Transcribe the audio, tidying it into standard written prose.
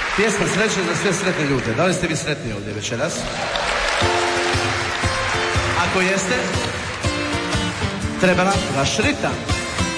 Pjesma sreće za sve sretne ljude. Da li ste vi sretni ovdje večeras? Ako jeste, treba nam vaš ritam.